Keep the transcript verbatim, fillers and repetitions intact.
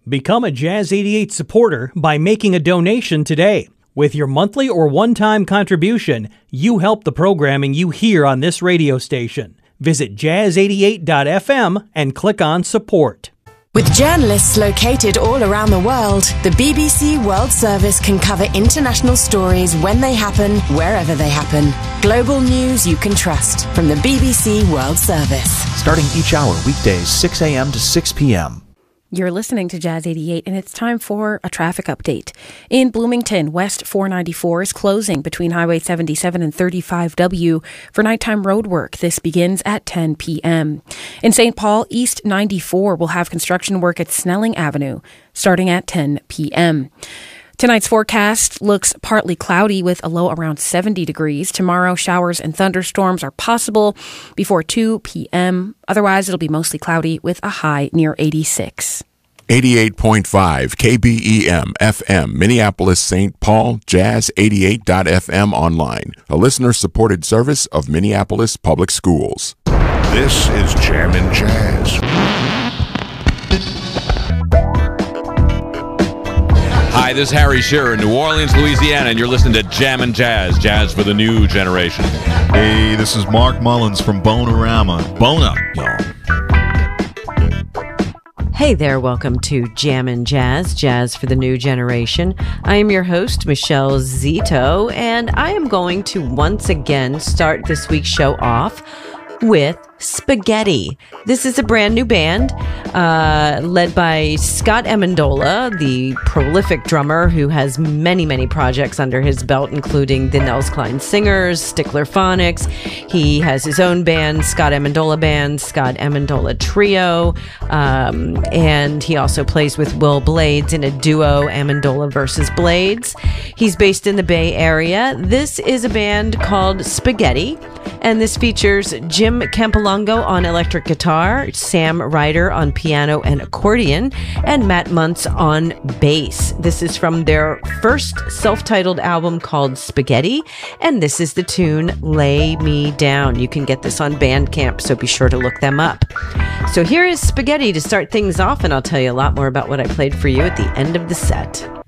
Become a Jazz eighty-eight supporter by making a donation today. With your monthly or one-time contribution, you help the programming you hear on this radio station. Visit jazz eighty-eight dot f m and click on support. With journalists located all around the world, the B B C World Service can cover international stories when they happen, wherever they happen. Global news you can trust from the B B C World Service. Starting each hour weekdays six a.m. to six p.m. You're listening to Jazz eighty-eight, and it's time for a traffic update. In Bloomington, West four ninety-four is closing between Highway seventy-seven and thirty-five W for nighttime road work. This begins at ten p.m. In Saint Paul, East ninety-four will have construction work at Snelling Avenue starting at ten p.m. Tonight's forecast looks partly cloudy with a low around seventy degrees. Tomorrow, showers and thunderstorms are possible before two p.m. Otherwise, it'll be mostly cloudy with a high near eighty-six. eighty-eight point five K B E M F M, Minneapolis, Saint Paul, jazz eighty-eight dot f m online, a listener-supported service of Minneapolis Public Schools. This is Jammin' Jazz. Hi, this is Harry Shearer in New Orleans, Louisiana, and you're listening to Jammin' Jazz, jazz for the new generation. Hey, this is Mark Mullins from Bonerama. Bone up, y'all. Hey there, welcome to Jammin' Jazz, jazz for the new generation. I am your host, Michelle Zito, and I am going to once again start this week's show off with Spaghetti. This is a brand new band uh, led by Scott Amendola, the prolific drummer who has many, many projects under his belt, including the Nels Cline Singers, Stickler Phonics. He has his own band, Scott Amendola Band, Scott Amendola Trio, um, and he also plays with Will Blades in a duo, Amendola versus Blades. He's based in the Bay Area. This is a band called Spaghetti, and this features Jim Campolongo on electric guitar, Sam Ryder on piano and accordion, and Matt Muntz on bass. This is from their first self-titled album called Spaghetti, and this is the tune Lay Me Down. You can get this on Bandcamp, so be sure to look them up. So here is Spaghetti to start things off, and I'll tell you a lot more about what I played for you at the end of the set.